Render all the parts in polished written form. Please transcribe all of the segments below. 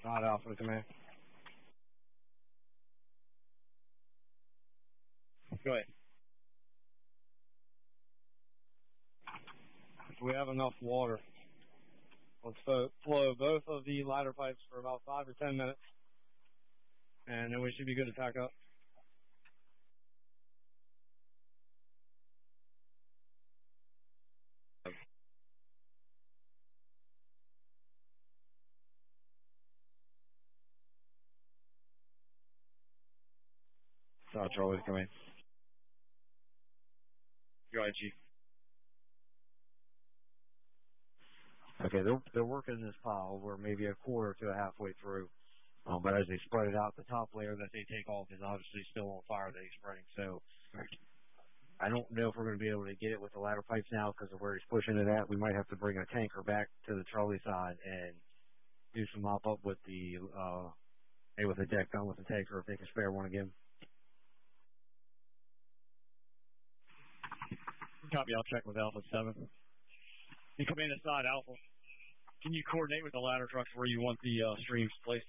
Not Alpha to command. Go ahead. We have enough water. Let's flow both of the ladder pipes for about 5 or 10 minutes, and then we should be good to pack up. South Charlie's coming. Go ahead, Chief. Okay, they're working this pile. We're maybe a quarter to a halfway through. But as they spread it out, the top layer that they take off is obviously still on fire that he's spreading. So I don't know if we're going to be able to get it with the ladder pipes now because of where he's pushing it at. We might have to bring a tanker back to the trolley side and do some mop up with the with the deck gun with the tanker if they can spare one again. Copy. I'll check with Alpha 7. You come in inside Alpha. Can you coordinate with the ladder trucks where you want the streams placed?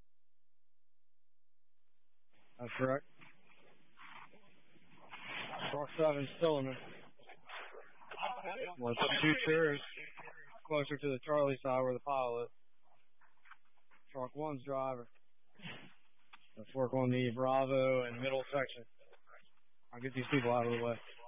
That's correct. Truck 7 still in there. Let's put 2 chairs closer to the Charlie side where the pile is. Truck 1's driver. Let's work on the Bravo and middle section. I'll get these people out of the way.